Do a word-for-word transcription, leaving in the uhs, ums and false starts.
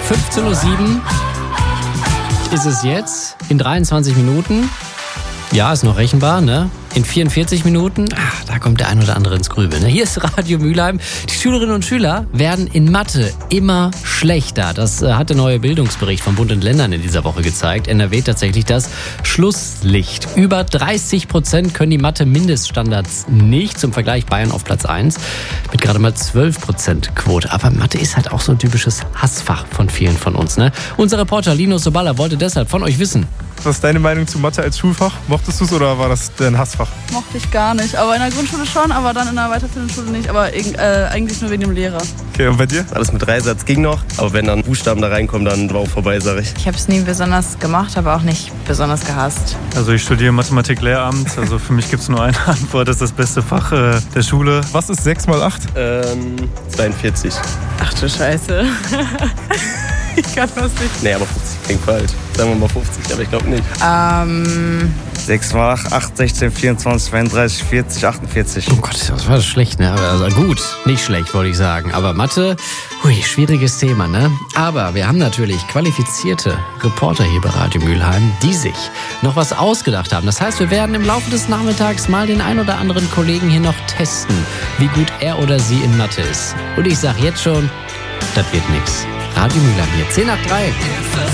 fünfzehn Uhr sieben ist es jetzt. In dreiundzwanzig Minuten. Ja, ist noch rechenbar, ne? In vierundvierzig Minuten, ach, da kommt der ein oder andere ins Grübeln. Ne? Hier ist Radio Mülheim. Die Schülerinnen und Schüler werden in Mathe immer schlechter. Das äh, hat der neue Bildungsbericht von Bund und Ländern in dieser Woche gezeigt. N R W tatsächlich das Schlusslicht. Über dreißig Prozent können die Mathe-Mindeststandards nicht. Zum Vergleich Bayern auf Platz eins mit gerade mal zwölf Prozent Quote. Aber Mathe ist halt auch so ein typisches Hassfach von vielen von uns. Ne? Unser Reporter Linus Soballa wollte deshalb von euch wissen. Was ist deine Meinung zu Mathe als Schulfach? Mochtest du es oder war das dein Hassfach? Mochte ich gar nicht, aber in der Grundschule schon, aber dann in der weiterführenden Schule nicht, aber äh, eigentlich nur wegen dem Lehrer. Okay, und bei dir? Alles mit Dreisatz ging noch, aber wenn dann Buchstaben da reinkommen, dann war auch vorbei, sag ich. Ich habe es nie besonders gemacht, aber auch nicht besonders gehasst. Also ich studiere Mathematik-Lehramt, also für mich gibt es nur eine Antwort, das ist das beste Fach äh, der Schule. Was ist sechs mal acht? Ähm, zweiundvierzig. Ach du Scheiße. Ich kann das nicht. Nee, aber fünfzig klingt falsch. Sagen wir mal fünfzig, aber ich glaube nicht. Ähm... sechs mal acht, acht, sechzehn, vierundzwanzig, zweiunddreißig, vierzig, achtundvierzig. Oh Gott, das war schlecht, ne? Also gut, nicht schlecht, wollte ich sagen. Aber Mathe, hui, schwieriges Thema, ne? Aber wir haben natürlich qualifizierte Reporter hier bei Radio Mülheim, die sich noch was ausgedacht haben. Das heißt, wir werden im Laufe des Nachmittags mal den ein oder anderen Kollegen hier noch testen, wie gut er oder sie in Mathe ist. Und ich sag jetzt schon, das wird nix. Radio Mülheim hier, zehn nach drei.